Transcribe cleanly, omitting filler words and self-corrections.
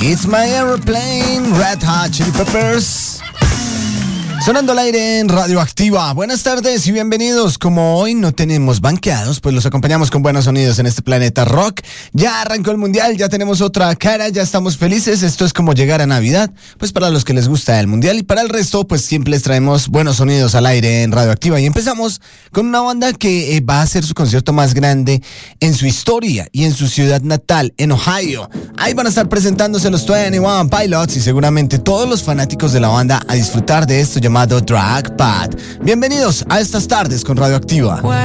It's My Aeroplane, Red Hot Chili Peppers. Sonando al aire en Radioactiva. Buenas tardes y bienvenidos. Como hoy no tenemos banqueados, pues los acompañamos con buenos sonidos en este planeta rock. Ya arrancó el mundial, ya tenemos otra cara, ya estamos felices. Esto es como llegar a Navidad, pues para los que les gusta el mundial, y para el resto, pues siempre les traemos buenos sonidos al aire en Radioactiva. Y empezamos con una banda que va a hacer su concierto más grande en su historia y en su ciudad natal, en Ohio. Ahí van a estar presentándose los 21 Pilots y seguramente todos los fanáticos de la banda a disfrutar de esto llamado Drag Pad. Bienvenidos a estas tardes con Radioactiva.